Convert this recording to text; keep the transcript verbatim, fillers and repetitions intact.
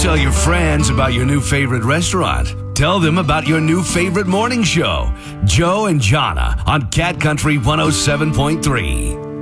tell your friends about your new favorite restaurant. Tell them about your new favorite morning show. Joe and Jonna on Cat Country one oh seven point three.